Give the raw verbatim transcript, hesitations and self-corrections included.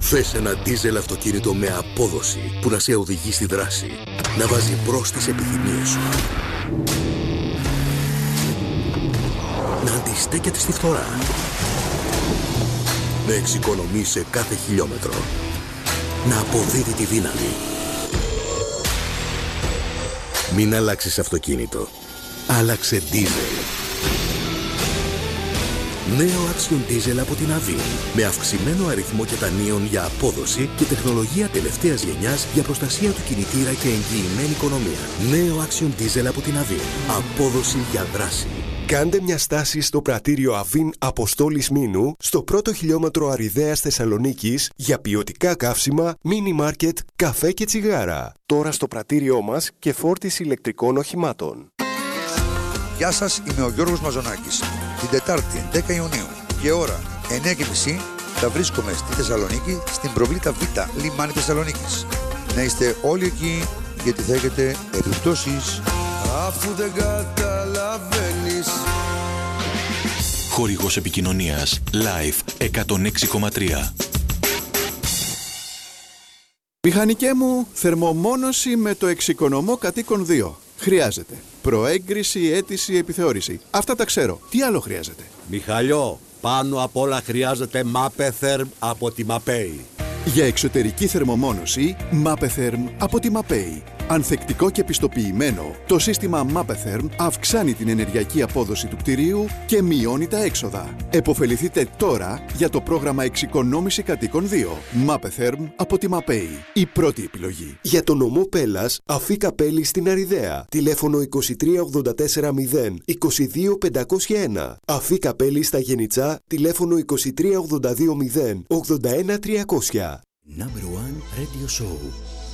Θες ένα ντίζελ αυτοκίνητο με απόδοση που να σε οδηγεί στη δράση, να βάζει μπρος τις επιθυμίες σου, να αντιστέκεται στη φθορά, να εξοικονομεί σε κάθε χιλιόμετρο, να αποδίδει τη δύναμη. Μην αλλάξεις αυτοκίνητο. Άλλαξε ντίζελ. Νέο Axion Diesel από την Avin, με αυξημένο αριθμό κετανίων για απόδοση και τεχνολογία τελευταίας γενιάς για προστασία του κινητήρα και εγγυημένη οικονομία. Νέο Axion Diesel από την Avin. Απόδοση για δράση. Κάντε μια στάση στο πρατήριο Avin Αποστόλης Μήνου, στο πρώτο χιλιόμετρο Αριδαίας Θεσσαλονίκης, για ποιοτικά καύσιμα, μίνι μάρκετ, καφέ και τσιγάρα. Τώρα στο πρατήριό μας και φόρτιση ηλεκτρικών οχημάτων. Γεια σας, είμαι ο Γιώργος Μαζονάκης. Την Τετάρτη, δέκα Ιουνίου και ώρα εννιά και μισή θα βρίσκομαι στη Θεσσαλονίκη, στην προβλήτα Β, λιμάνι Θεσσαλονίκης. Να είστε όλοι εκεί, γιατί θα έχετε επιπτώσεις. Αφού δεν καταλαβαίνεις. Χορηγός επικοινωνίας Live εκατόν έξι κόμμα τρία. Μηχανικέ μου, θερμομόνωση με το εξοικονομώ κατοίκον δύο. Χρειάζεται προέγκριση, αίτηση, επιθεώρηση. Αυτά τα ξέρω. Τι άλλο χρειάζεται? Μιχαλιό, πάνω απ' όλα χρειάζεται Mapetherm από τη Mapei. Για εξωτερική θερμομόνωση, Mapetherm από τη Mapei. Ανθεκτικό και πιστοποιημένο, το σύστημα Mapetherm αυξάνει την ενεργειακή απόδοση του κτηρίου και μειώνει τα έξοδα. Εποφεληθείτε τώρα για το πρόγραμμα εξοικονόμηση κατοίκων δύο. Mapetherm από τη Mapei. Η πρώτη επιλογή. Για το νομό Πέλλας, Αφή Καπέλη στην Αριδαία. Τηλέφωνο είκοσι τρία ογδόντα τέσσερα μηδέν είκοσι δύο πεντακόσια ένα. Αφή Καπέλη στα Γενιτσά. Τηλέφωνο είκοσι τρία ογδόντα δύο μηδέν ογδόντα ένα τριακόσια. Number one Radio Show.